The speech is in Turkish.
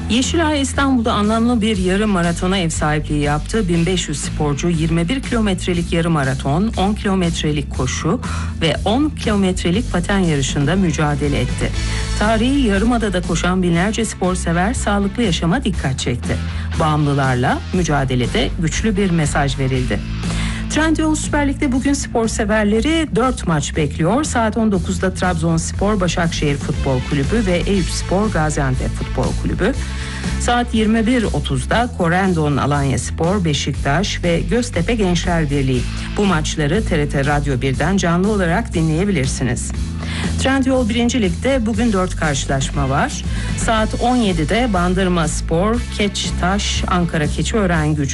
Yeşilay İstanbul'da anlamlı bir yarım maratona ev sahipliği yaptı. 1500 sporcu 21 kilometrelik yarım maraton, 10 kilometrelik koşu ve 10 kilometrelik paten yarışında mücadele etti. Tarihi Yarımada'da koşan binlerce spor sever sağlıklı yaşama dikkat çekti. Bağımlılarla mücadelede güçlü bir mesaj verildi. Trendyol Süper Lig'de bugün spor severleri 4 maç bekliyor. Saat 19'da Trabzonspor Başakşehir Futbol Kulübü ve Eyüpspor Gaziantep Futbol Kulübü. Saat 21.30'da Korendon Alanyaspor, Beşiktaş ve Göztepe Gençler Birliği. Bu maçları TRT Radyo 1'den canlı olarak dinleyebilirsiniz. Trendyol 1. Lig'de bugün 4 karşılaşma var. Saat 17'de Bandırma Spor, Keçtaş, Ankara Keçiören Gücü